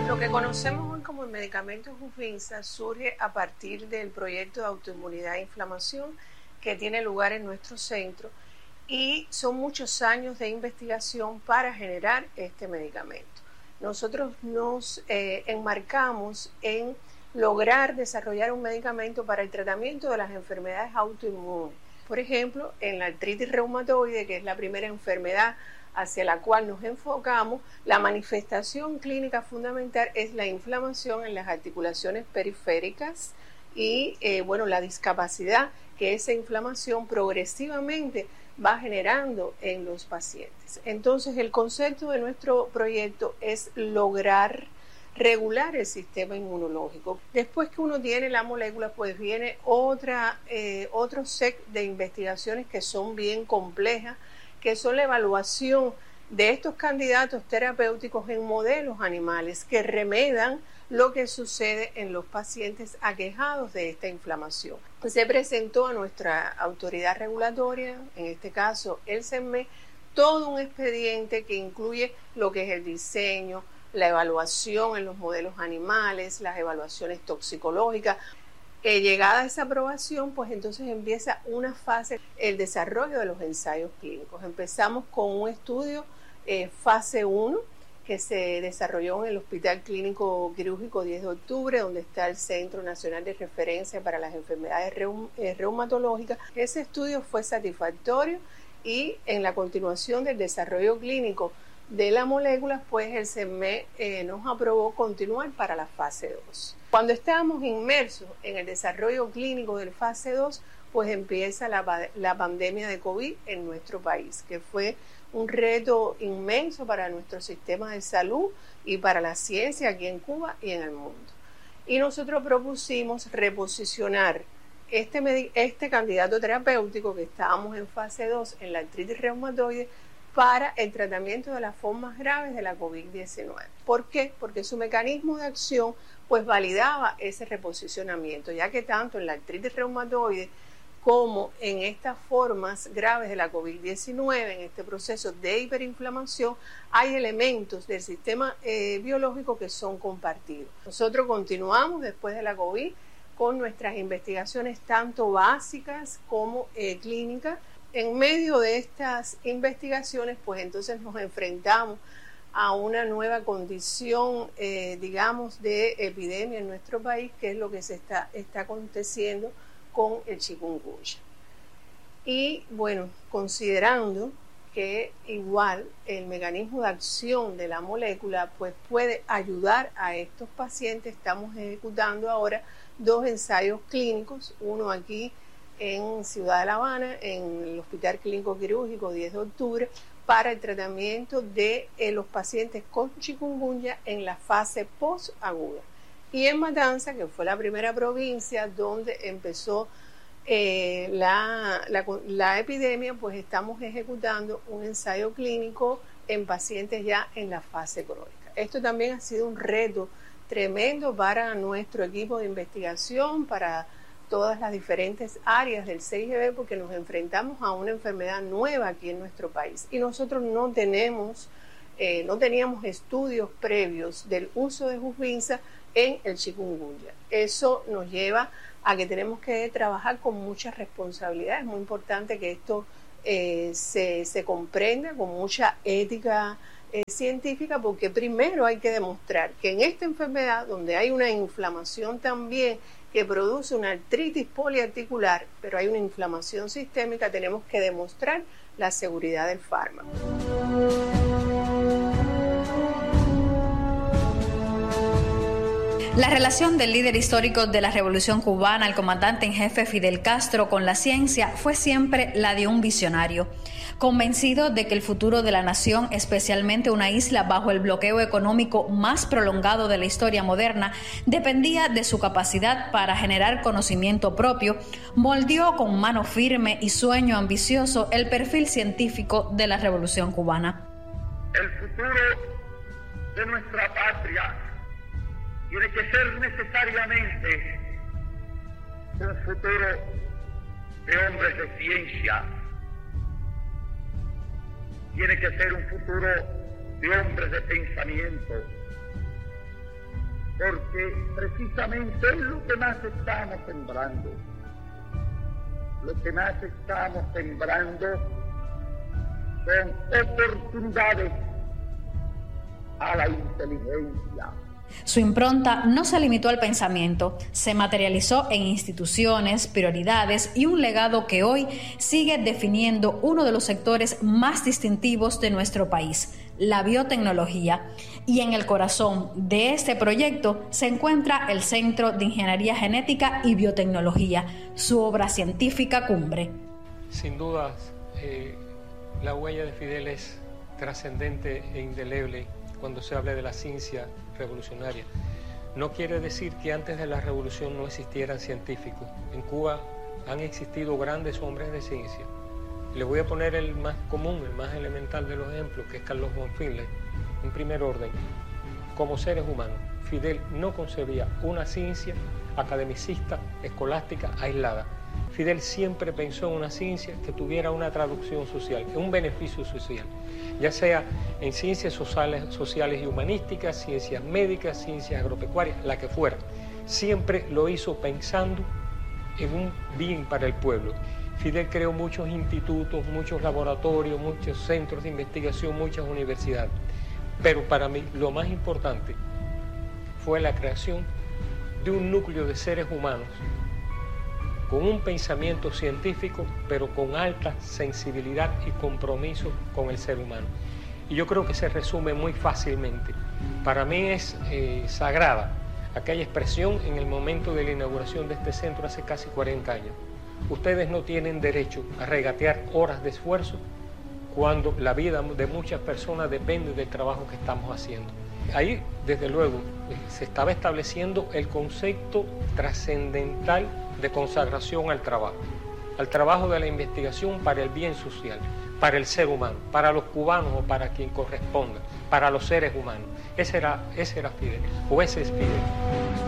Lo que conocemos hoy como el medicamento Hufvinza surge a partir del proyecto de autoinmunidad e inflamación que tiene lugar en nuestro centro, y son muchos años de investigación para generar este medicamento. Nosotros nos enmarcamos en lograr desarrollar un medicamento para el tratamiento de las enfermedades autoinmunes. Por ejemplo, en la artritis reumatoide, que es la primera enfermedad hacia la cual nos enfocamos, la manifestación clínica fundamental es la inflamación en las articulaciones periféricas y la discapacidad que esa inflamación progresivamente va generando en los pacientes. Entonces, el concepto de nuestro proyecto es lograr regular el sistema inmunológico. Después que uno tiene la molécula, pues viene otro set de investigaciones que son bien complejas, que son la evaluación de estos candidatos terapéuticos en modelos animales que remedan lo que sucede en los pacientes aquejados de esta inflamación. Se presentó a nuestra autoridad regulatoria, en este caso el CENME, todo un expediente que incluye lo que es el diseño, la evaluación en los modelos animales, las evaluaciones toxicológicas. Llegada a esa aprobación, pues entonces empieza una fase, el desarrollo de los ensayos clínicos. Empezamos con un estudio fase 1 que se desarrolló en el Hospital Clínico Quirúrgico 10 de octubre, donde está el Centro Nacional de Referencia para las Enfermedades Reumatológicas. Ese estudio fue satisfactorio y en la continuación del desarrollo clínico de la molécula, pues el CENME nos aprobó continuar para la fase 2. Cuando estábamos inmersos en el desarrollo clínico del fase 2, pues empieza la pandemia de COVID en nuestro país, que fue un reto inmenso para nuestro sistema de salud y para la ciencia aquí en Cuba y en el mundo. Y nosotros propusimos reposicionar este candidato terapéutico que estábamos en fase 2 en la artritis reumatoide para el tratamiento de las formas graves de la COVID-19. ¿Por qué? Porque su mecanismo de acción pues validaba ese reposicionamiento, ya que tanto en la artritis reumatoide como en estas formas graves de la COVID-19, en este proceso de hiperinflamación, hay elementos del sistema biológico que son compartidos. Nosotros continuamos después de la COVID con nuestras investigaciones tanto básicas como clínicas. En medio de estas investigaciones, pues entonces nos enfrentamos a una nueva condición, de epidemia en nuestro país, que es lo que se está aconteciendo con el chikungunya. Y bueno, considerando que igual el mecanismo de acción de la molécula pues puede ayudar a estos pacientes, estamos ejecutando ahora 2 ensayos clínicos, uno aquí en Ciudad de La Habana, en el Hospital Clínico Quirúrgico 10 de octubre, para el tratamiento de los pacientes con chikungunya en la fase post-aguda. Y en Matanza, que fue la primera provincia donde empezó la epidemia, pues estamos ejecutando un ensayo clínico en pacientes ya en la fase crónica. Esto también ha sido un reto tremendo para nuestro equipo de investigación, para todas las diferentes áreas del CIGB, porque nos enfrentamos a una enfermedad nueva aquí en nuestro país y nosotros no teníamos estudios previos del uso de Hufvinza en el chikungunya. Eso nos lleva a que tenemos que trabajar con mucha responsabilidad. Es muy importante que esto se comprenda con mucha ética científica, porque primero hay que demostrar que en esta enfermedad, donde hay una inflamación también que produce una artritis poliarticular, pero hay una inflamación sistémica, tenemos que demostrar la seguridad del fármaco. La relación del líder histórico de la Revolución Cubana, el comandante en jefe Fidel Castro, con la ciencia fue siempre la de un visionario, convencido de que el futuro de la nación, especialmente una isla bajo el bloqueo económico más prolongado de la historia moderna, dependía de su capacidad para generar conocimiento propio. Moldeó con mano firme y sueño ambicioso el perfil científico de la Revolución Cubana. El futuro de nuestra patria tiene que ser necesariamente un futuro de hombres de ciencia, tiene que ser un futuro de hombres de pensamiento, porque precisamente es lo que más estamos sembrando. Lo que más estamos sembrando son oportunidades a la inteligencia. Su impronta no se limitó al pensamiento, se materializó en instituciones, prioridades y un legado que hoy sigue definiendo uno de los sectores más distintivos de nuestro país, la biotecnología. Y en el corazón de este proyecto se encuentra el Centro de Ingeniería Genética y Biotecnología, su obra científica cumbre. Sin duda, la huella de Fidel es trascendente e indeleble cuando se habla de la ciencia revolucionaria. No quiere decir que antes de la revolución no existieran científicos. En Cuba han existido grandes hombres de ciencia. Le voy a poner el más común, el más elemental de los ejemplos, que es Carlos von Finlay. En primer orden, como seres humanos, Fidel no concebía una ciencia academicista, escolástica, aislada. Fidel siempre pensó en una ciencia que tuviera una traducción social, un beneficio social, ya sea en ciencias sociales y humanísticas, ciencias médicas, ciencias agropecuarias, la que fuera. Siempre lo hizo pensando en un bien para el pueblo. Fidel creó muchos institutos, muchos laboratorios, muchos centros de investigación, muchas universidades. Pero para mí lo más importante fue la creación de un núcleo de seres humanos con un pensamiento científico, pero con alta sensibilidad y compromiso con el ser humano. Y yo creo que se resume muy fácilmente. Para mí es sagrada aquella expresión en el momento de la inauguración de este centro hace casi 40 años. Ustedes no tienen derecho a regatear horas de esfuerzo cuando la vida de muchas personas depende del trabajo que estamos haciendo. Ahí, desde luego, se estaba estableciendo el concepto trascendental de consagración al trabajo de la investigación para el bien social, para el ser humano, para los cubanos o para quien corresponda, para los seres humanos. Ese era Fidel, o ese es Fidel.